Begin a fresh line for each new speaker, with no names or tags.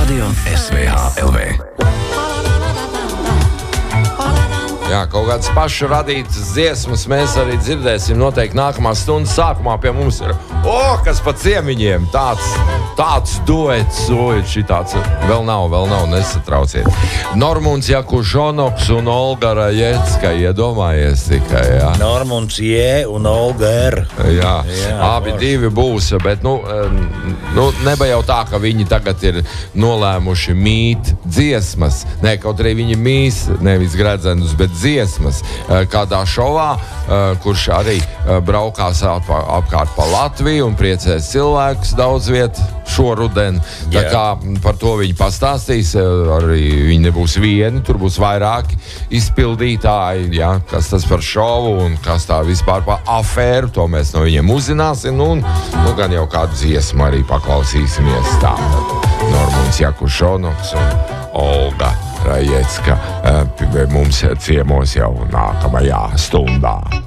Radio SVH LV.
Jā, kaut kādas pašu radītas dziesmas mēs arī dzirdēsim noteikti nākamās stundas sākumā. Pie mums ir, kas pa ciemiņiem, tāds duets, šitāds, vēl nav, nesatrauciet. Normunds Jakužonoks un Olga Rajecka, iedomājies tikai, jā.
Normunds J un Olga R.
Jā, abi divi būs, bet, neba jau tā, ka viņi tagad ir nolēmuši mīt dziesmas. Nē, kaut arī viņi mīs, nevis gredzenus, bet dziesmas kādā šovā, kurš arī braukās apkārt pa Latviju un priecēs cilvēkus daudz viet šoruden. Tā kā par to viņi pastāstīs, arī viņi nebūs vieni, tur būs vairāki izpildītāji, jā, kas tas par šovu un kas tā vispār par afēru, to mēs no viņiem uzzināsim, un gan jau kādu dziesmu arī paklausīsimies. Tātad Normunds Jakužonoks un Olga Rajecka mums ciemos jau nākamajā stundā.